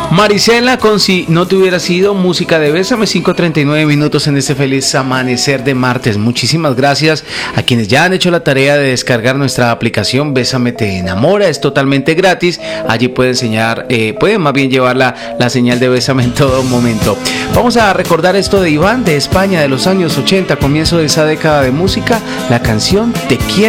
Marisela con Si no te hubiera sido, música de Bésame, 5:39 minutos en este feliz amanecer de martes. Muchísimas gracias a quienes ya han hecho la tarea de descargar nuestra aplicación Bésame te enamora, es totalmente gratis. Allí pueden más bien llevar la señal de Bésame en todo momento. Vamos a recordar esto de Iván de España de los años 80, comienzo de esa década de música, la canción Te quiero